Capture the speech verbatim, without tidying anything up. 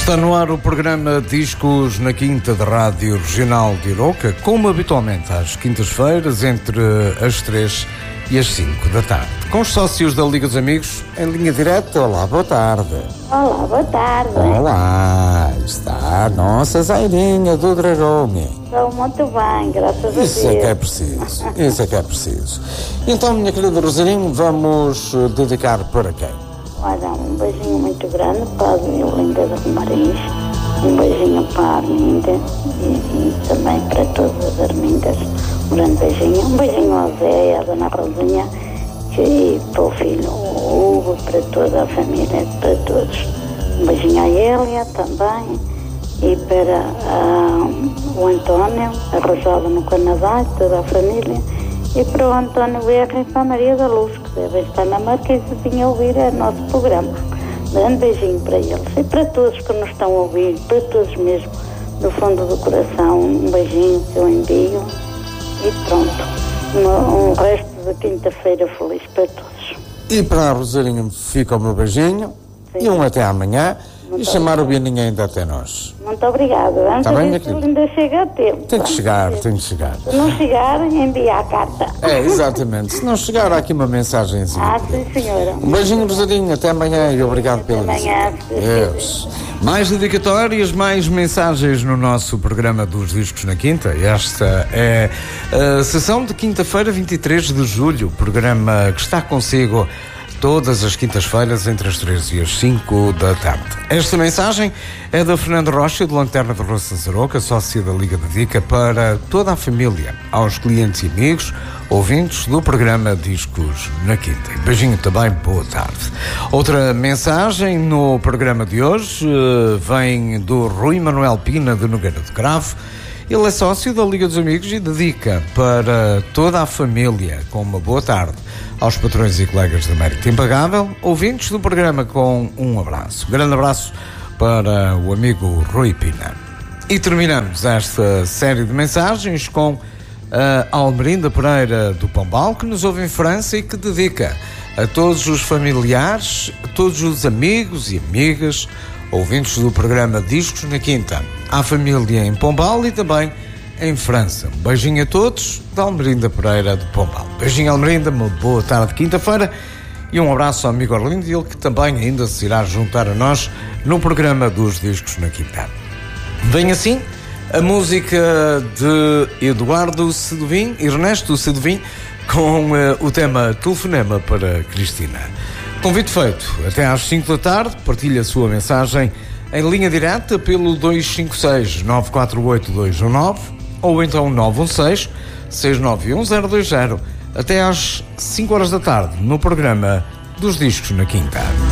Está no ar o programa Discos na Quinta da Rádio Regional de Arouca, como habitualmente às quintas-feiras, entre as três e as cinco da tarde. Com os sócios da Liga dos Amigos, em linha direta. Olá, boa tarde. Olá, boa tarde. Olá, está a nossa Zairinha do Dragão. Estou muito bem, graças a Deus. Isso é que é preciso, isso é que é preciso. Então, minha querida Rosarinho, vamos dedicar para quem? Olha, um beijinho muito grande para a Linda de Marins, um beijinho para a Arminda e, e também para todas as Armindas. Um grande beijinho, um beijinho ao Zé, à Dona Rosinha e para o filho o Hugo, para toda a família, para todos. Um beijinho à Hélia também e para uh, o António, arrojado no Canadá, toda a família. E para o António Berra e para a Maria da Luz, que devem estar na Marquesazinha a ouvir o nosso programa. Um grande beijinho para eles e para todos que nos estão a ouvir, para todos mesmo, do fundo do coração. Um beijinho que eu envio e pronto. Um, um resto de quinta-feira feliz para todos. E para a Rosarinho fica o meu beijinho. Sim. E um até amanhã. Muito e chamar obrigado. O Bianinho ainda até nós. Muito obrigado. Vamos tá ver se ele ainda chega a tempo. Tem que chegar, tem que chegar. Se não chegar, envia a carta. É, exatamente. Se não chegar, há aqui uma mensagenzinha. Ah, sim, senhora. Um beijinho, Rosadinho. Até amanhã e obrigado pela visita. Amanhã. Deus. Mais dedicatórias, mais mensagens no nosso programa dos Discos na Quinta. Esta é a sessão de quinta-feira, vinte e três de julho. Programa que está consigo todas as quintas-feiras, entre as três e as cinco da tarde. Esta mensagem é da Fernanda Rocha, de Lanterna de Roças Arouca, sócia da Liga Dedica, para toda a família, aos clientes e amigos, ouvintes do programa Discos na Quinta. Beijinho também, boa tarde. Outra mensagem no programa de hoje uh, vem do Rui Manuel Pina, de Nogueira do Cravo. Ele é sócio da Liga dos Amigos e dedica para toda a família, com uma boa tarde, aos patrões e colegas da Mérito Impagável, ouvintes do programa, com um abraço. Um grande abraço para o amigo Rui Pina. E terminamos esta série de mensagens com a Almerinda Pereira do Pombal, que nos ouve em França e que dedica a todos os familiares, a todos os amigos e amigas, ouvintes do programa Discos na Quinta, à família em Pombal e também em França. Um beijinho a todos da Almerinda Pereira de Pombal. Beijinho, Almerinda, uma boa tarde de quinta-feira e um abraço ao amigo Arlindo, ele que também ainda se irá juntar a nós no programa dos Discos na Quinta. Vem assim a música de Eduardo Sedovim, Ernesto Sedovim, com uh, o tema Telefonema para Cristina. Convite feito, até às cinco da tarde, partilhe a sua mensagem em linha direta pelo dois cinco seis, nove quatro oito, dois um nove ou então nove um seis, seis nove um zero dois zero, até às cinco horas da tarde no programa dos Discos na Quinta.